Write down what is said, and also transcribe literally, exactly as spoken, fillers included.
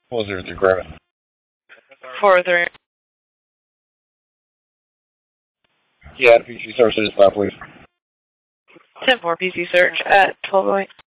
What was there with your grab? four three. Yeah, P C services, please. ten four P C search at twelve oh eight.